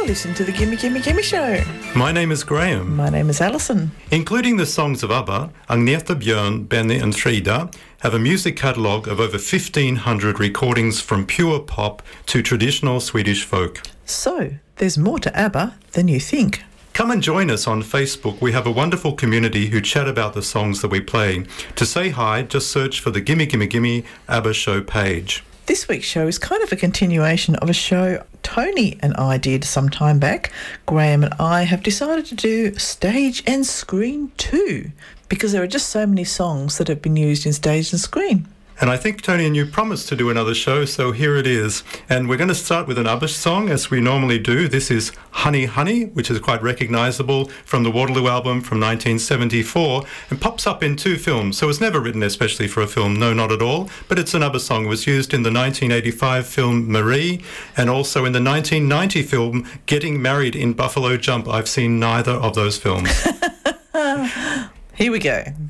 listening to the Gimme Gimme Gimme Show. My name is Graham. My name is Alison. Including the songs of ABBA, Agneta, Björn, Benny and Frida have a music catalogue of over 1,500 recordings from pure pop to traditional Swedish folk. So, there's more to ABBA than you think. Come and join us on Facebook. We have a wonderful community who chat about the songs that we play. To say hi, just search for the Gimme Gimme Gimme ABBA Show page. This week's show is kind of a continuation of a show Tony and I did some time back. Graham and I have decided to do Stage and Screen 2 because there are just so many songs that have been used in Stage and Screen. And I think, Tony, and you promised to do another show, so here it is. And we're going to start with an ABBA song, as we normally do. This is Honey Honey, which is quite recognisable from the Waterloo album from 1974, and pops up in two films. So it was never written especially for a film, no, not at all. But it's an ABBA song. It was used in the 1985 film Marie, and also in the 1990 film Getting Married in Buffalo Jump. I've seen neither of those films. Here we go.